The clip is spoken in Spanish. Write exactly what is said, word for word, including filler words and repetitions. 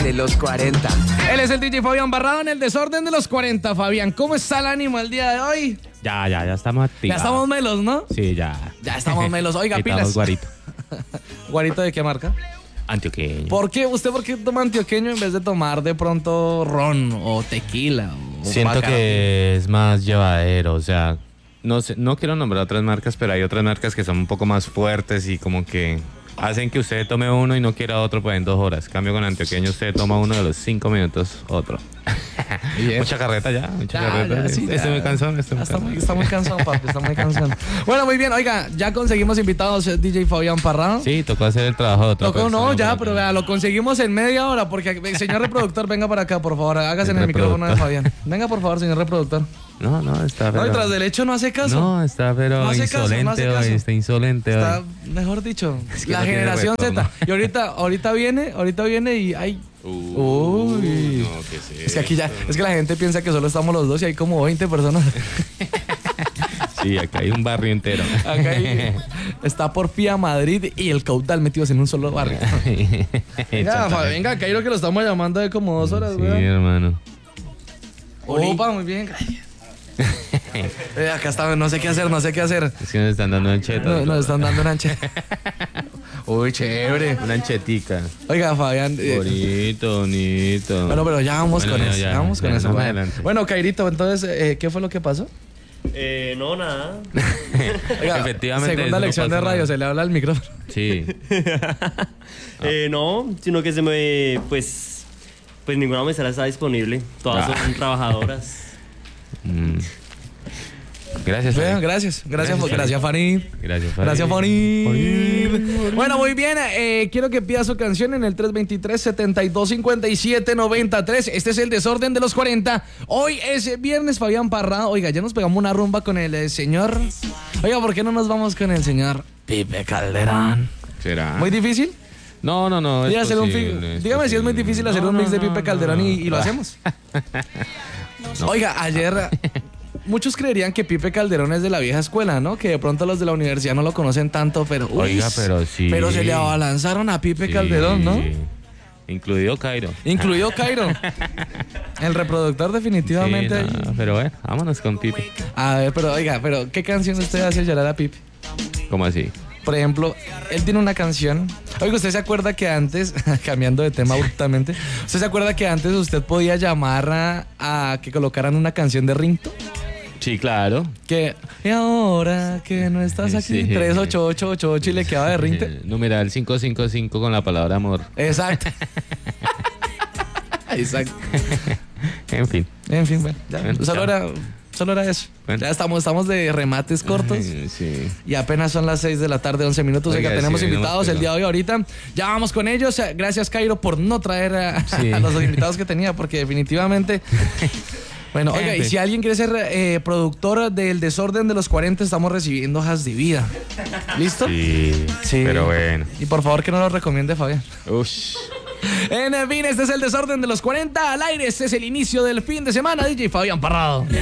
De los cuarenta. Él es el D J Fabián Barrado en el desorden de los cuarenta. Fabián, ¿cómo está el ánimo el día de hoy? Ya, ya, ya estamos activos. Ya estamos melos, ¿no? Sí, ya. Ya estamos melos. Oiga, Quitamos pilas. guarito. ¿Guarito de qué marca? Antioqueño. ¿Por qué? ¿Usted por qué toma antioqueño en vez de tomar de pronto ron o tequila? O Siento Bacardi? que es más llevadero, o sea, no sé, no quiero nombrar otras marcas, pero hay otras marcas que son un poco más fuertes y como que hacen que usted tome uno y no quiera otro pues en dos horas. Cambio con antioqueño, usted toma uno de los cinco minutos, otro. Bien. Mucha carreta ya, mucha Ya, carreta. ya, sí, estoy ya. muy cansado, estoy muy Está muy, cansado. está muy cansado, papi, está muy cansado. Bueno, muy bien, oiga, ya conseguimos invitados el D J Fabián Parrado. Sí, tocó hacer el trabajo de otra Tocó, no, persona, ya, por pero acá. vea, lo conseguimos en media hora, porque, señor reproductor, venga para acá, por favor, hágase en El el micrófono de reproductor. Fabián. Venga, por favor, señor reproductor. No, no, está No, y pero... tras del hecho no hace caso. No, está pero No hace caso, no insolente hace hoy, caso. está insolente Está, hoy. mejor dicho, Es que la no tiene generación retorno. Z. Y ahorita, ahorita viene, ahorita viene y hay... Uy. No, ¿qué es Es que aquí ya, es que la gente piensa que solo estamos los dos y hay como veinte personas. Sí, acá hay un barrio entero. Acá hay- está Porfía, Madrid y el Caudal metidos en un solo barrio. Venga, Fa- venga, Cairo, que lo estamos llamando de como dos horas, Sí, weón. hermano. Opa, muy bien. Eh, acá está, no sé qué hacer, no sé qué hacer. Es que nos están dando anchetas. No, nos están dando una anche. Uy, chévere. Una anchetica. Oiga, Fabián. eh, Bonito, bonito. bueno, pero ya vamos Bueno, con ya, eso. ya, Ya vamos con ya, eso. más Bueno, adelante. bueno, Cairito, entonces, eh, ¿qué fue lo que pasó? Eh, no, nada. Oiga, Efectivamente, segunda eso no lección de pasa radio, nada. se le habla al micrófono. Sí. Eh, no, sino que se me, pues, pues ninguna mesera está disponible. Todas Ah. son trabajadoras. Mm. Gracias. Vean, Farid. gracias, gracias, Gracias, gracias, Farid. Gracias, Farid. Gracias, Farid. Bueno, muy bien. eh, quiero que pida su canción en el tres veintitrés, setenta y dos, cincuenta y siete, noventa y tres. Este es el desorden de los cuarenta. Hoy es viernes, Fabián Parrado. Oiga, ya nos pegamos una rumba con el eh, señor. Oiga, ¿por qué no nos vamos con el señor Pipe Calderón? ¿Será? ¿Muy difícil? No, no, no. es Dígame, hacer un posible, fi- es dígame si es muy posible. difícil hacer No, un mix no, de Pipe no, Calderón no. y, y lo hacemos. Oiga, ayer muchos creerían que Pipe Calderón es de la vieja escuela, ¿no? Que de pronto los de la universidad no lo conocen tanto, pero... uy, Oiga, pero sí. Pero se le abalanzaron a Pipe Sí, Calderón, ¿no? Incluido Cairo. Incluido Cairo. El reproductor definitivamente. Sí, no, pero bueno, vámonos con Pipe. A ver, pero oiga, pero ¿qué canción usted hace llorar a Pipe? ¿Cómo así? Por ejemplo, él tiene una canción. Oiga, ¿usted se acuerda que antes, cambiando de tema abruptamente, ¿usted se acuerda que antes usted podía llamar a, a que colocaran una canción de ringtone? Sí, claro. Que, y ahora que no estás aquí, Sí. tres ocho ocho ocho ocho y le quedaba de ringtone. Eh, Numeral cinco cinco cinco con la palabra amor. Exacto. Exacto. En fin. En fin, bueno, ya. Bueno, Solo ya. era, solo era eso. Bueno. Ya estamos, estamos de remates cortos. Ay, sí. Y apenas son las seis de la tarde, once minutos. Oiga, Oiga, tenemos sí, invitados venimos el día de hoy ahorita. Ya vamos con ellos. Gracias, Cairo, por no traer a, Sí. a los invitados que tenía, porque definitivamente... Bueno, oiga, y si alguien quiere ser eh, productor del desorden de los cuarenta, estamos recibiendo hojas de vida. ¿Listo? Sí, Sí. pero bueno. Y por favor que no lo recomiende, Fabián. Ush. En fin, este es el desorden de los cuarenta al aire. Este es el inicio del fin de semana. D J Fabián Parrado.